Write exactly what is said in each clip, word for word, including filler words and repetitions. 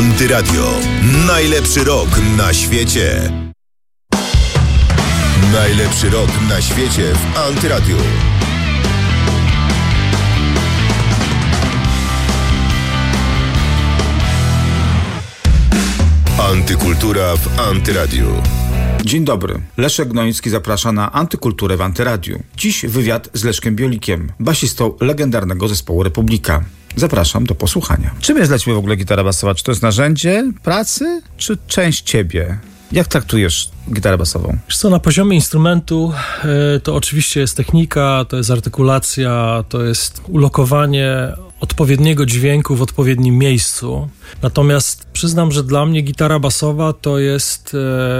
Antyradio. Najlepszy rok na świecie. Najlepszy rok na świecie w Antyradiu. Antykultura w Antyradiu. Dzień dobry. Leszek Gnoński zaprasza na Antykulturę w Antyradiu. Dziś wywiad z Leszkiem Biolikiem, basistą legendarnego zespołu Republika. Zapraszam do posłuchania. Czym jest dla ciebie w ogóle gitara basowa? Czy to jest narzędzie pracy, czy część ciebie? Jak traktujesz gitarę basową? Wiesz co, na poziomie instrumentu y, to oczywiście jest technika, to jest artykulacja, to jest ulokowanie odpowiedniego dźwięku w odpowiednim miejscu. Natomiast przyznam, że dla mnie gitara basowa to jest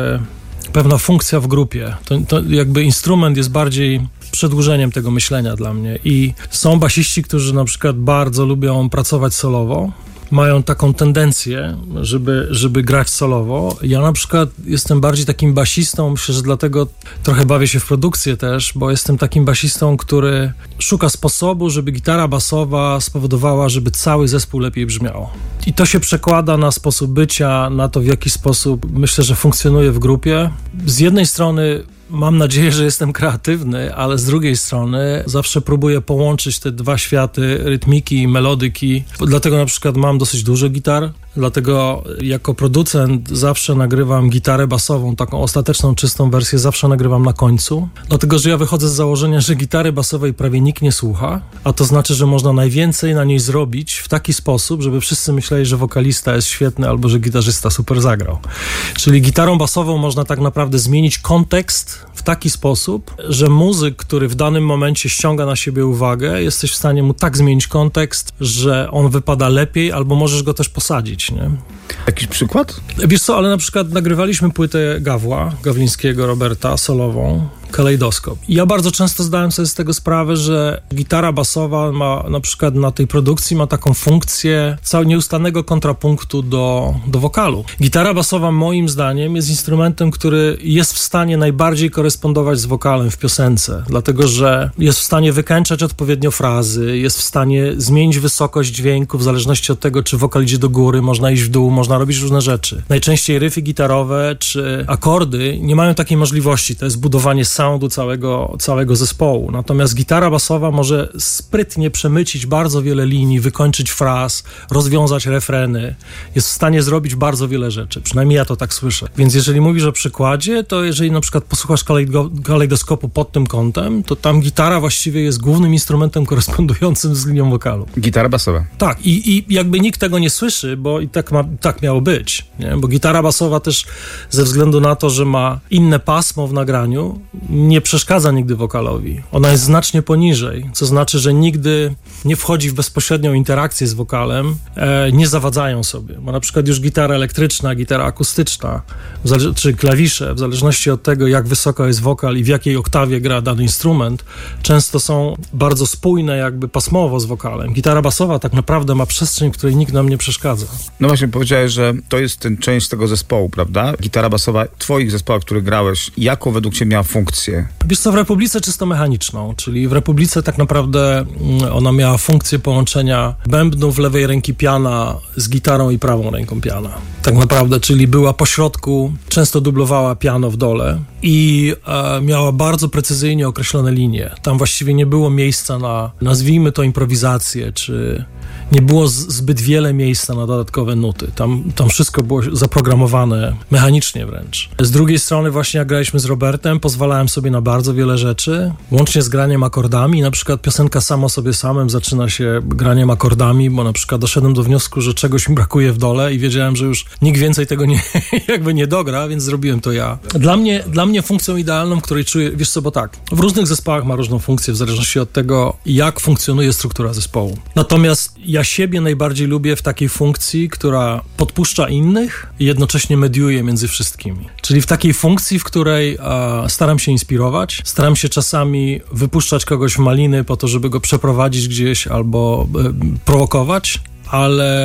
y, pewna funkcja w grupie. To, to jakby instrument jest bardziej przedłużeniem tego myślenia dla mnie. I są basiści, którzy na przykład bardzo lubią pracować solowo, mają taką tendencję, żeby, żeby grać solowo. Ja na przykład jestem bardziej takim basistą, myślę, że dlatego trochę bawię się w produkcję też, bo jestem takim basistą, który szuka sposobu, żeby gitara basowa spowodowała, żeby cały zespół lepiej brzmiał. I to się przekłada na sposób bycia, na to, w jaki sposób myślę, że funkcjonuje w grupie. Z jednej strony mam nadzieję, że jestem kreatywny, ale z drugiej strony zawsze próbuję połączyć te dwa światy, rytmiki i melodyki. Dlatego na przykład mam dosyć dużo gitar, dlatego jako producent zawsze nagrywam gitarę basową, taką ostateczną, czystą wersję zawsze nagrywam na końcu. Dlatego, że ja wychodzę z założenia, że gitary basowej prawie nikt nie słucha, a to znaczy, że można najwięcej na niej zrobić w taki sposób, żeby wszyscy myśleli, że wokalista jest świetny albo że gitarzysta super zagrał. Czyli gitarą basową można tak naprawdę zmienić kontekst w taki sposób, że muzyk, który w danym momencie ściąga na siebie uwagę, jesteś w stanie mu tak zmienić kontekst, że on wypada lepiej, albo możesz go też posadzić, nie? Jakiś przykład? Wiesz co, ale na przykład nagrywaliśmy płytę Gawła, Gawlińskiego, Roberta, solową, Kalejdoskop. I ja bardzo często zdałem sobie z tego sprawę, że gitara basowa ma na przykład na tej produkcji ma taką funkcję całego nieustannego kontrapunktu do, do wokalu. Gitara basowa moim zdaniem jest instrumentem, który jest w stanie najbardziej korespondować z wokalem w piosence, dlatego że jest w stanie wykańczać odpowiednio frazy, jest w stanie zmienić wysokość dźwięku w zależności od tego, czy wokal idzie do góry, można iść w dół, można robić różne rzeczy. Najczęściej riffy gitarowe czy akordy nie mają takiej możliwości, to jest budowanie soundu całego, całego zespołu. Natomiast gitara basowa może sprytnie przemycić bardzo wiele linii, wykończyć fraz, rozwiązać refreny. Jest w stanie zrobić bardzo wiele rzeczy. Przynajmniej ja to tak słyszę. Więc jeżeli mówisz o przykładzie, to jeżeli na przykład posłuchasz kalejdo- kalejdoskopu pod tym kątem, to tam gitara właściwie jest głównym instrumentem korespondującym z linią wokalu. Gitara basowa. Tak. I, i jakby nikt tego nie słyszy, bo i tak, ma, tak miało być. Nie? Bo gitara basowa też ze względu na to, że ma inne pasmo w nagraniu, nie przeszkadza nigdy wokalowi. Ona jest znacznie poniżej, co znaczy, że nigdy nie wchodzi w bezpośrednią interakcję z wokalem, e, nie zawadzają sobie. Bo na przykład już gitara elektryczna, gitara akustyczna, zale- czy klawisze, w zależności od tego, jak wysoko jest wokal i w jakiej oktawie gra dany instrument, często są bardzo spójne jakby pasmowo z wokalem. Gitara basowa tak naprawdę ma przestrzeń, w której nikt nam nie przeszkadza. No właśnie powiedziałeś, że to jest ten część tego zespołu, prawda? Gitara basowa twoich zespołach, w których grałeś, jaką według ciebie miała funkcję? Wiesz co, w Republice czysto mechaniczną, czyli w Republice tak naprawdę ona miała funkcję połączenia bębnów lewej ręki piana z gitarą i prawą ręką piana. Tak naprawdę, czyli była pośrodku, często dublowała piano w dole i e, miała bardzo precyzyjnie określone linie. Tam właściwie nie było miejsca na, nazwijmy to, improwizację, czy nie było z, zbyt wiele miejsca na dodatkowe nuty. Tam, tam wszystko było zaprogramowane mechanicznie wręcz. Z drugiej strony właśnie jak graliśmy z Robertem, pozwalałem sobie na bardzo wiele rzeczy, łącznie z graniem akordami. Na przykład piosenka Samo sobie samym zaczyna się graniem akordami, bo na przykład doszedłem do wniosku, że czegoś mi brakuje w dole i wiedziałem, że już nikt więcej tego nie, jakby nie dogra, więc zrobiłem to ja. Dla mnie, dla mnie funkcją idealną, w której czuję, wiesz co, bo tak, w różnych zespołach ma różną funkcję w zależności od tego, jak funkcjonuje struktura zespołu. Natomiast ja siebie najbardziej lubię w takiej funkcji, która podpuszcza innych i jednocześnie mediuje między wszystkimi. Czyli w takiej funkcji, w której e, staram się inspirować, staram się czasami wypuszczać kogoś w maliny po to, żeby go przeprowadzić gdzieś albo e, prowokować, ale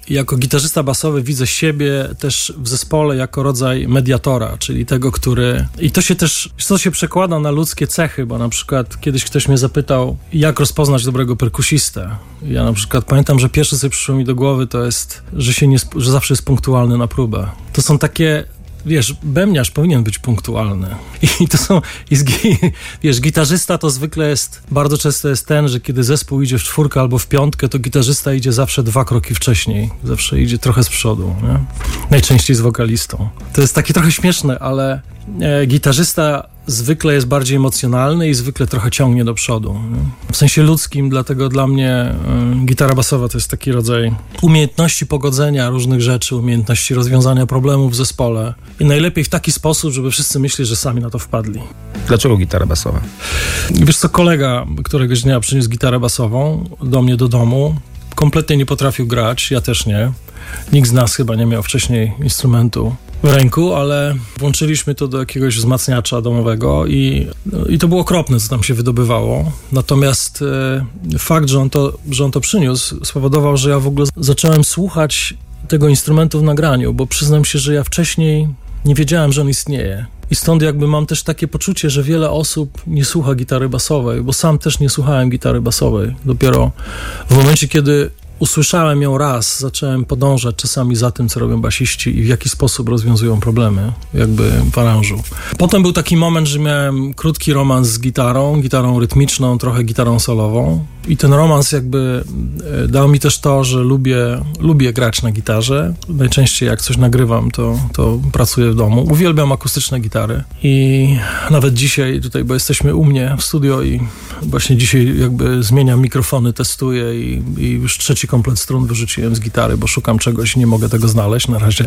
jako gitarzysta basowy widzę siebie też w zespole jako rodzaj mediatora, czyli tego, który... I to się też, to się przekłada na ludzkie cechy, bo na przykład kiedyś ktoś mnie zapytał, jak rozpoznać dobrego perkusistę. Ja na przykład pamiętam, że pierwsze, co przyszło mi do głowy, to jest, że, się nie, że zawsze jest punktualny na próbę. To są takie... Wiesz, bębniarz powinien być punktualny. I to są, i z, wiesz, gitarzysta to zwykle jest, bardzo często jest ten, że kiedy zespół idzie w czwórkę albo w piątkę, to gitarzysta idzie zawsze dwa kroki wcześniej. Zawsze idzie trochę z przodu, nie? Najczęściej z wokalistą. To jest takie trochę śmieszne, ale e, gitarzysta zwykle jest bardziej emocjonalny i zwykle trochę ciągnie do przodu. Nie? W sensie ludzkim, dlatego dla mnie y, gitara basowa to jest taki rodzaj umiejętności pogodzenia różnych rzeczy, umiejętności rozwiązania problemów w zespole i najlepiej w taki sposób, żeby wszyscy myśleli, że sami na to wpadli. Dlaczego gitara basowa? Wiesz co, kolega któregoś dnia przyniósł gitarę basową do mnie do domu. Kompletnie nie potrafił grać, ja też nie. Nikt z nas chyba nie miał wcześniej instrumentu w ręku, ale włączyliśmy to do jakiegoś wzmacniacza domowego i, i to było okropne, co tam się wydobywało. Natomiast e, fakt, że on, to, że on to przyniósł, spowodował, że ja w ogóle zacząłem słuchać tego instrumentu w nagraniu, bo przyznam się, że ja wcześniej nie wiedziałem, że on istnieje. I stąd jakby mam też takie poczucie, że wiele osób nie słucha gitary basowej, bo sam też nie słuchałem gitary basowej. Dopiero w momencie, kiedy usłyszałem ją raz, zacząłem podążać czasami za tym, co robią basiści i w jaki sposób rozwiązują problemy, jakby w aranżu. Potem był taki moment, że miałem krótki romans z gitarą, gitarą rytmiczną, trochę gitarą solową i ten romans jakby dał mi też to, że lubię, lubię grać na gitarze. Najczęściej jak coś nagrywam, to, to pracuję w domu. Uwielbiam akustyczne gitary i nawet dzisiaj tutaj, bo jesteśmy u mnie w studio i właśnie dzisiaj jakby zmieniam mikrofony, testuję i, i już trzeci komplet strun wyrzuciłem z gitary, bo szukam czegoś i nie mogę tego znaleźć na razie,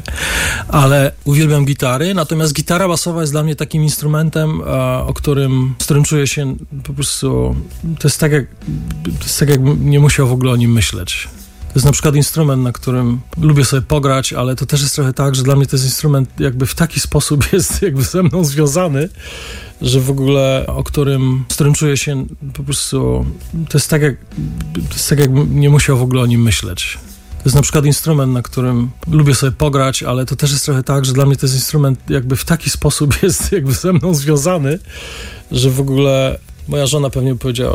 ale uwielbiam gitary, natomiast gitara basowa jest dla mnie takim instrumentem, o którym, z którym czuję się po prostu, to jest tak jak, to jest tak jakbym nie musiał w ogóle o nim myśleć. To jest na przykład instrument, na którym lubię sobie pograć, ale to też jest trochę tak, że dla mnie to jest instrument jakby w taki sposób jest jakby ze mną związany, że w ogóle o którym, z którym czuję się po prostu, to jest tak jak, to jest tak jakbym nie musiał w ogóle o nim myśleć. To jest na przykład instrument, na którym lubię sobie pograć, ale to też jest trochę tak, że dla mnie to jest instrument jakby w taki sposób jest jakby ze mną związany, że w ogóle moja żona pewnie powiedziała,